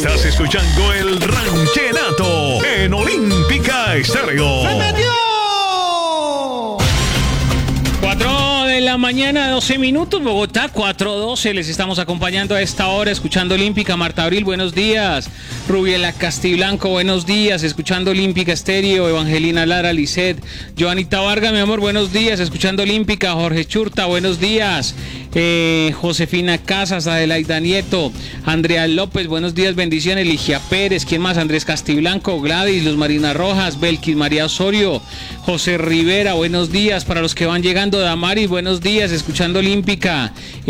Estás escuchando el Ranchenato en Olímpica Estéreo. ¡Se metió! 4 de la mañana, 12 minutos, Bogotá, 4:12. Les estamos acompañando a esta hora, escuchando Olímpica. Marta Abril, buenos días. Rubiela Castiblanco, buenos días. Escuchando Olímpica Estéreo. Evangelina Lara, Lisset. Joanita Vargas, mi amor, buenos días. Escuchando Olímpica. Jorge Churta, buenos días. Josefina Casas, Adelaida Nieto. Andrea López, buenos días, bendiciones. Ligia Pérez, ¿quién más? Andrés Castiblanco, Gladys, Luz Marina Rojas, Belkis María Osorio. José Rivera, buenos días. Para los que van llegando, Damaris, buenos días, escuchando Olímpica.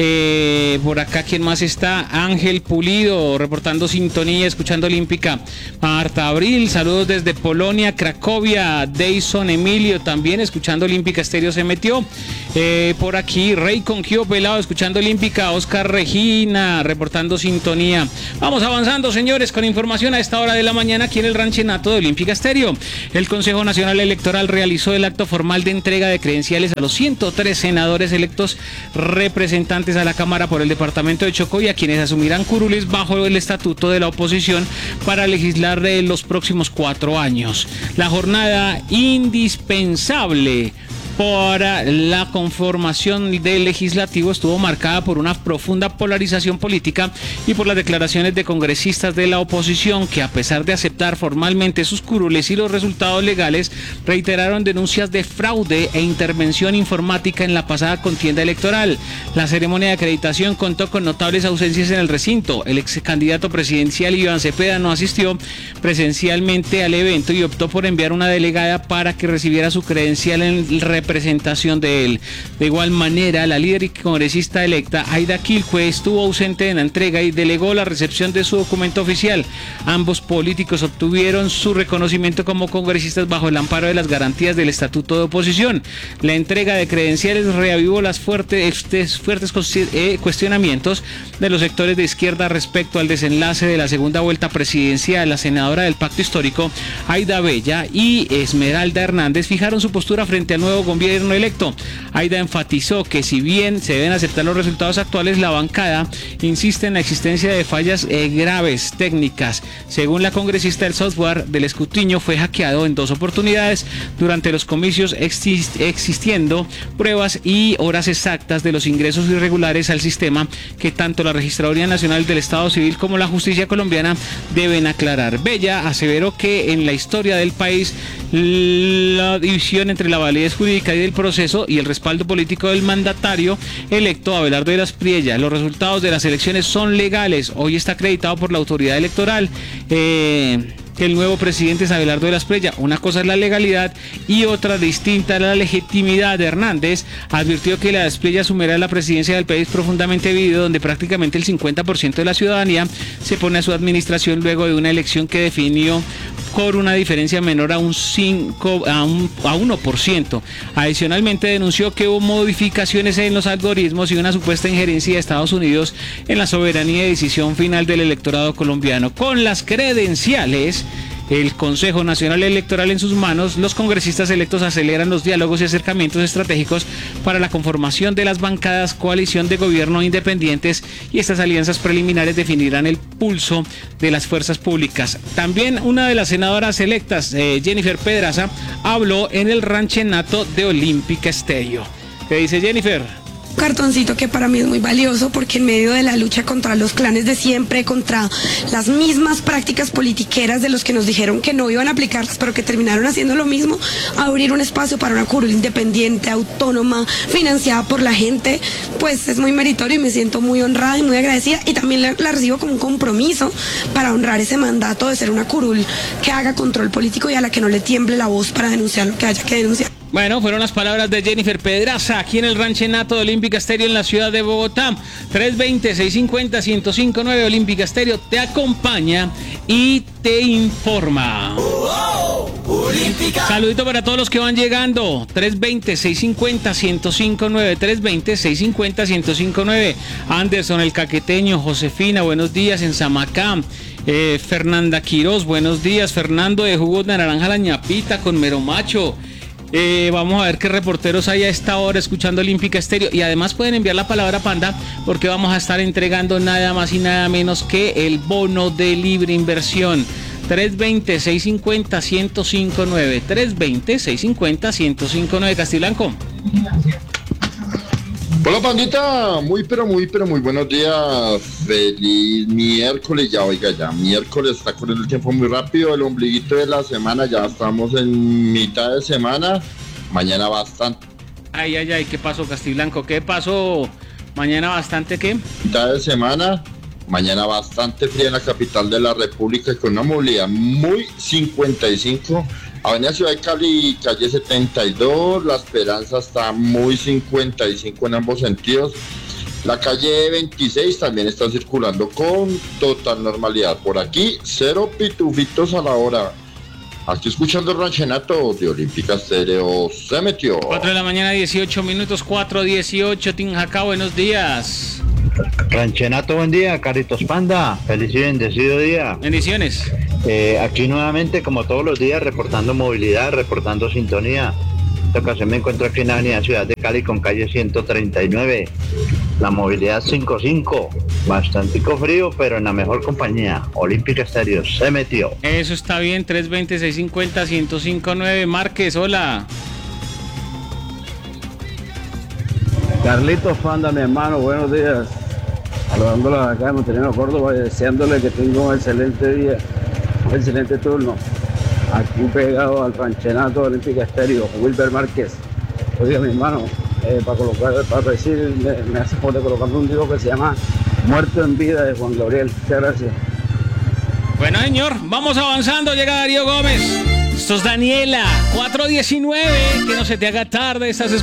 Por acá, ¿quién más está? Ángel Pulido, reportando sintonía, escuchando Olímpica. Marta Abril, saludos desde Polonia, Cracovia. Deison Emilio, también escuchando Olímpica Estéreo, se metió. Por aquí, Rey Congio Pelado, escuchando Olímpica. Oscar Regina, reportando sintonía. Vamos avanzando, señores, con información a esta hora de la mañana aquí en el Ranchenato de Olímpica Estéreo. El Consejo Nacional Electoral realizó el acto formal de entrega de credenciales a los 103 senadores electos representantes a la Cámara por el departamento de Chocó y a quienes asumirán curules bajo el estatuto de la oposición para legislar los próximos 4 años. La jornada indispensable para la conformación del legislativo estuvo marcada por una profunda polarización política y por las declaraciones de congresistas de la oposición que, a pesar de aceptar formalmente sus curules y los resultados legales, reiteraron denuncias de fraude e intervención informática en la pasada contienda electoral. La ceremonia de acreditación contó con notables ausencias en el recinto. El ex candidato presidencial Iván Cepeda no asistió presencialmente al evento y optó por enviar una delegada para que recibiera su credencial en representación de él. De igual manera, la líder y congresista electa Aida Quilcue estuvo ausente en la entrega y delegó la recepción de su documento oficial. Ambos políticos obtuvieron su reconocimiento como congresistas bajo el amparo de las garantías del estatuto de oposición. La entrega de credenciales reavivó las fuertes cuestionamientos de los sectores de izquierda respecto al desenlace de la segunda vuelta presidencial. La senadora del Pacto Histórico, Aida Bella, y Esmeralda Hernández fijaron su postura frente al nuevo gobierno electo. Aida enfatizó que si bien se deben aceptar los resultados actuales, la bancada insiste en la existencia de fallas graves técnicas. Según la congresista, el software del escrutinio fue hackeado en 2 oportunidades durante los comicios, existiendo pruebas y horas exactas de los ingresos irregulares al sistema que tanto la Registraduría Nacional del Estado Civil como la justicia colombiana deben aclarar. Bella aseveró que en la historia del país la división entre la validez jurídica y del proceso y el respaldo político del mandatario electo Abelardo de las Priella. Los resultados de las elecciones son legales. Hoy está acreditado por la autoridad electoral que el nuevo presidente es Abelardo de las Priella. Una cosa es la legalidad y otra distinta la legitimidad. Hernández advirtió que la Priella asumirá la presidencia del país profundamente dividido, donde prácticamente el 50% de la ciudadanía se pone a su administración luego de una elección que definió por una diferencia menor a 1%. Adicionalmente denunció que hubo modificaciones en los algoritmos y una supuesta injerencia de Estados Unidos en la soberanía y decisión final del electorado colombiano. Con las credenciales, el Consejo Nacional Electoral en sus manos, los congresistas electos aceleran los diálogos y acercamientos estratégicos para la conformación de las bancadas coalición de gobierno independientes, y estas alianzas preliminares definirán el pulso de las fuerzas públicas. También una de las senadoras electas, Jennifer Pedraza, habló en el Ranchenato de Olímpica Estéreo. ¿Qué dice Jennifer? Cartoncito que para mí es muy valioso, porque en medio de la lucha contra los clanes de siempre, contra las mismas prácticas politiqueras de los que nos dijeron que no iban a aplicarlas, pero que terminaron haciendo lo mismo, abrir un espacio para una curul independiente, autónoma, financiada por la gente, pues es muy meritorio y me siento muy honrada y muy agradecida, y también la recibo como un compromiso para honrar ese mandato de ser una curul que haga control político y a la que no le tiemble la voz para denunciar lo que haya que denunciar. Bueno, fueron las palabras de Jennifer Pedraza aquí en el Ranchenato de Olímpica Estéreo en la ciudad de Bogotá. 320-650-1059. Olímpica Estéreo te acompaña y te informa. Saludito para todos los que van llegando. 320-650-1059. 320-650-1059. Anderson el Caqueteño, Josefina, buenos días en Samacá. Fernanda Quiroz, buenos días. Fernando de Jugos de Naranja La Ñapita con Mero Macho. Vamos a ver qué reporteros hay a esta hora escuchando Olímpica Estéreo. Y además pueden enviar la palabra panda porque vamos a estar entregando nada más y nada menos que el bono de libre inversión. 320-650-1059. 320-650-1059. Castiblanco. Hola pandita, muy buenos días. Feliz miércoles, ya oiga, ya miércoles, está corriendo el tiempo muy rápido, el ombliguito de la semana, ya estamos en mitad de semana, mañana bastante. Ay, ¿qué pasó, Castiblanco? ¿Qué pasó? Mañana bastante, ¿qué? Mitad de semana, mañana bastante fría en la capital de la República, con una movilidad muy 55. Avenida Ciudad de Cali, calle 72, La Esperanza está muy 55 en ambos sentidos. La calle 26 también está circulando con total normalidad. Por aquí, 0 pitufitos a la hora. Aquí escuchando el ranchenato de Olímpica Estéreo, se metió. 4 de la mañana, 18 minutos, 4:18, Tinjacá, buenos días. Ranchenato, buen día, Caritos Panda, feliz y bendecido día. Bendiciones. Aquí nuevamente, como todos los días, reportando movilidad, reportando sintonía. Esta ocasión me encuentro aquí en la avenida Ciudad de Cali con calle 139. La movilidad 55, bastante frío, pero en la mejor compañía. Olímpica Estéreo, se metió. Eso está bien, 320-650-1059. Márquez, hola. Carlitos Panda, mi hermano, buenos días. Saludándolos acá en Montenegro, Córdoba, y deseándole que tenga un excelente día, un excelente turno. Aquí pegado al ranchenato de Olímpica Estéreo, Wilber Márquez. Oiga, mi hermano, para decir, me hace falta colocarme un disco que se llama Muerto en Vida de Juan Gabriel. Muchas gracias. Bueno, señor, vamos avanzando, llega Darío Gómez. Esto es Daniela, 4:19, que no se te haga tarde, estás escuchando.